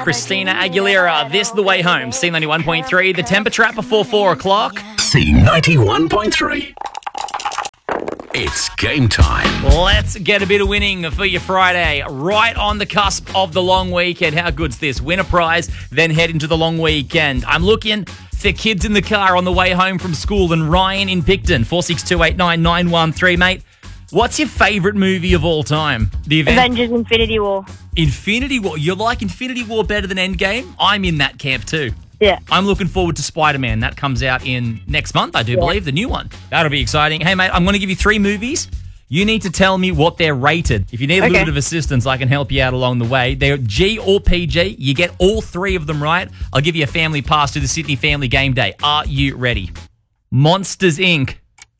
Christina Aguilera. This The Way Home. C91.3. The temper trap before 4 o'clock. C91.3. It's game time. Let's get a bit of winning for your Friday. Right on the cusp of the long weekend. How good's this? Win a prize, then head into the long weekend. I'm looking for kids in the car on the way home from school. And Ryan in Picton, 462899113, mate. What's your favourite movie of all time? Avengers Infinity War. Infinity War? You like Infinity War better than Endgame? I'm in that camp too. Yeah. I'm looking forward to Spider-Man. That comes out in next month, I do believe, the new one. That'll be exciting. Hey, mate, I'm going to give you 3 movies. You need to tell me what they're rated. If you need a little bit of assistance, I can help you out along the way. They're G or PG. You get all 3 of them right. I'll give you a family pass to the Sydney Family Game Day. Are you ready? Monsters, Inc.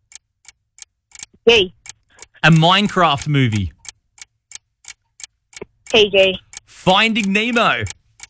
G. A Minecraft movie. PG. Finding Nemo.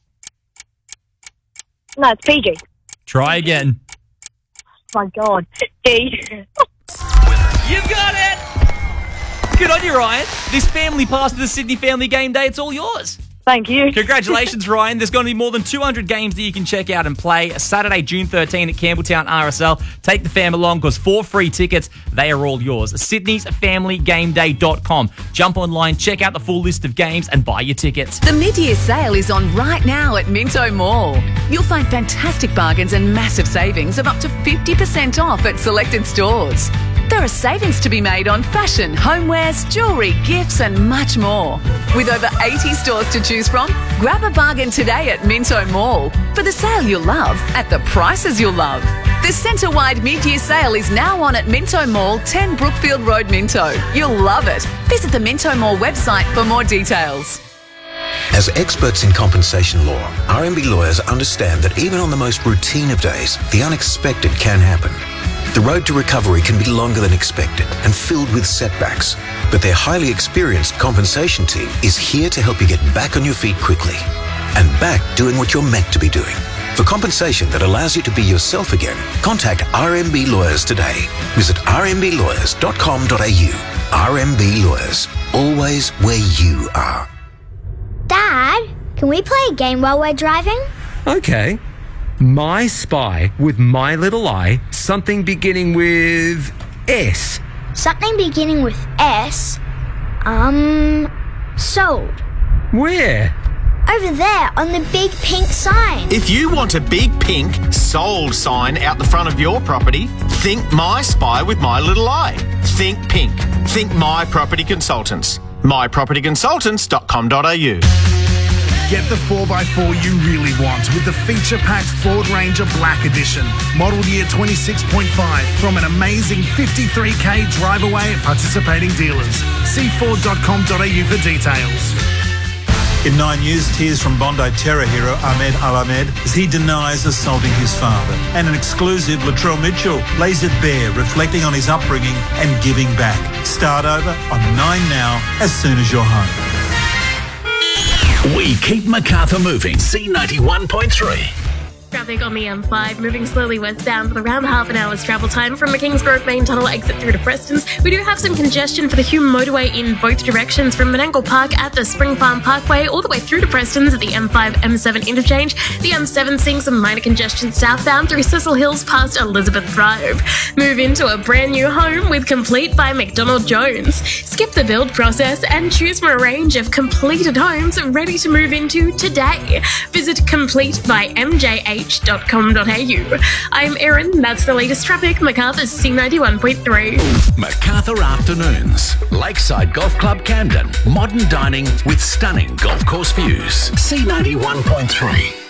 No, it's PG. Try again. My God. G. You got it! Good on you, Ryan. This family pass to the Sydney Family Game Day, it's all yours. Thank you. Congratulations, Ryan. There's going to be more than 200 games that you can check out and play. Saturday, June 13 at Campbelltown RSL. Take the fam along because 4 free tickets, they are all yours. Sydney'sFamilyGameDay.com. Jump online, check out the full list of games and buy your tickets. The mid-year sale is on right now at Minto Mall. You'll find fantastic bargains and massive savings of up to 50% off at selected stores. There are savings to be made on fashion, homewares, jewellery, gifts and much more. With over 80 stores to choose from, grab a bargain today at Minto Mall for the sale you'll love at the prices you'll love. The centre-wide mid-year sale is now on at Minto Mall, 10 Brookfield Road, Minto. You'll love it. Visit the Minto Mall website for more details. As experts in compensation law, RMB lawyers understand that even on the most routine of days, the unexpected can happen. The road to recovery can be longer than expected and filled with setbacks, but their highly experienced compensation team is here to help you get back on your feet quickly and back doing what you're meant to be doing. For compensation that allows you to be yourself again, contact RMB Lawyers today. Visit rmblawyers.com.au. RMB Lawyers, always where you are. Dad, can we play a game while we're driving? Okay. My Spy with My Little Eye, something beginning with S. Something beginning with S? Sold. Where? Over there on the big pink sign. If you want a big pink sold sign out the front of your property, think My Spy with My Little Eye. Think pink. Think My Property Consultants. mypropertyconsultants.com.au. Get the 4x4 you really want with the feature-packed Ford Ranger Black Edition. Model year 26.5 from an amazing 53k drive away at participating dealers. See Ford.com.au for details. In 9 years, tears from Bondi terror hero Ahmed Al-Ahmed as he denies assaulting his father. And an exclusive, Latrell Mitchell lays it bare, reflecting on his upbringing and giving back. Start over on 9 now, as soon as you're home. We keep Macarthur moving. C91.3. Traffic on the M5 moving slowly westbound with around half an hour's travel time from the Kingsgrove main tunnel exit through to Prestons. We do have some congestion for the Hume motorway in both directions from Menangle Park at the Spring Farm Parkway all the way through to Prestons at the M5 M7 interchange. The M7 seeing some minor congestion southbound through Cecil Hills past Elizabeth Drive. Move into a brand new home with Complete by McDonald Jones. Skip the build process and choose from a range of completed homes ready to move into today. Visit Complete by MJH. .com.au. I'm Erin, that's the latest traffic, Macarthur's C91.3. Macarthur Afternoons. Lakeside Golf Club Camden. Modern dining with stunning golf course views. C91.3.